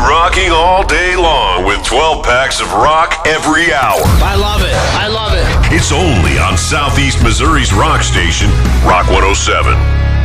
rocking all day long with 12 packs of rock every hour. I love it. I love it. It's only on Southeast Missouri's rock station, Rock 107.